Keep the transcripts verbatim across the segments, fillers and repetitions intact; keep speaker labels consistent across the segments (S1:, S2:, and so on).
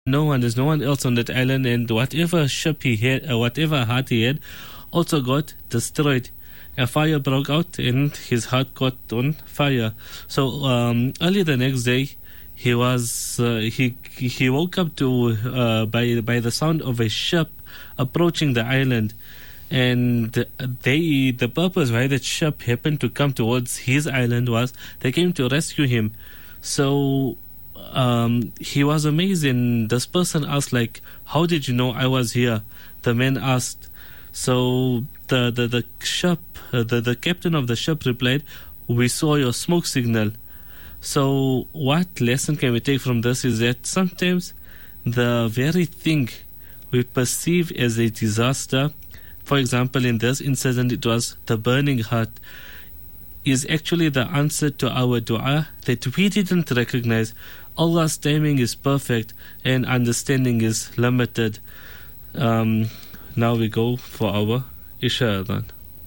S1: no one, there's no one else on that island, and whatever ship he had, uh, whatever heart he had, also got destroyed. A fire broke out, and his heart got on fire. So um, early the next day, he was uh, he he woke up to uh, by by the sound of a ship approaching the island, and they the purpose why that ship happened to come towards his island was they came to rescue him. So um, he was amazed, and this person asked, like, "How did you know I was here?" The man asked. So the the the ship uh, the the captain of the ship replied, "We saw your smoke signal." So what lesson can we take from this is that sometimes the very thing we perceive as a disaster, for example in this incident it was the burning hut, is actually the answer to our dua that we didn't recognize. Allah's timing is perfect and understanding is limited. Um, now we go for our Isha Adhan.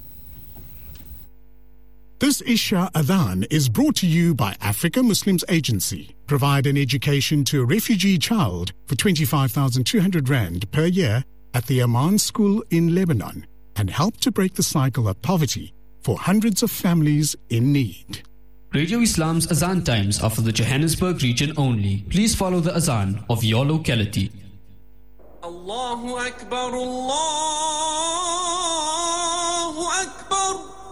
S2: This Isha Adhan is brought to you by Africa Muslims Agency. Provide an education to a refugee child for twenty-five thousand two hundred rand per year at the Aman School in Lebanon and help to break the cycle of poverty for hundreds of families in need.
S3: Radio Islam's Azan times are for the Johannesburg region only. Please follow the Azan of your locality.
S4: Allahu Akbar, Allah.